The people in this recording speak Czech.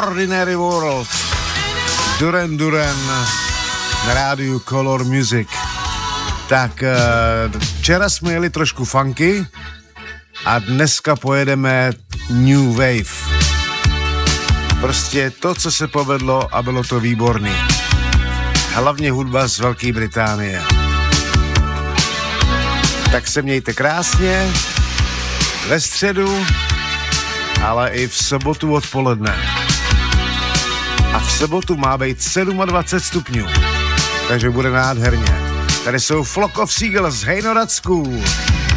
Ordinary World, Duran Duran na rádiu Color Music. Tak včera jsme jeli trošku funky a dneska pojedeme New Wave. Prostě to, co se povedlo a bylo to výborný. Hlavně hudba z Velké Británie. Tak se mějte krásně ve středu, ale i v sobotu odpoledne. A v sobotu má být 27 stupňů, takže bude nádherně. Tady jsou Flock of Seagulls, Hey No That's Cool.